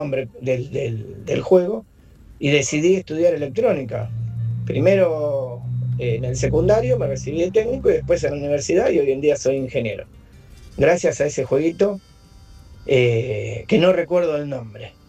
nombre del juego y decidí estudiar electrónica. Primero en el secundario me recibí de técnico y después en la universidad y hoy en día soy ingeniero. Gracias a ese jueguito que no recuerdo el nombre.